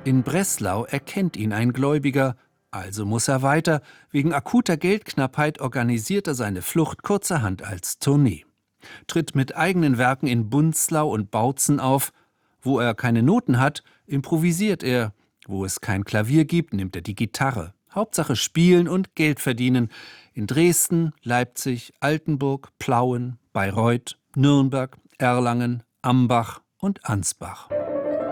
In Breslau erkennt ihn ein Gläubiger, also muss er weiter. Wegen akuter Geldknappheit organisiert er seine Flucht kurzerhand als Tournee. Tritt mit eigenen Werken in Bunzlau und Bautzen auf. Wo er keine Noten hat, improvisiert er. Wo es kein Klavier gibt, nimmt er die Gitarre. Hauptsache spielen und Geld verdienen. In Dresden, Leipzig, Altenburg, Plauen, Bayreuth, Nürnberg, Erlangen, Ambach und Ansbach.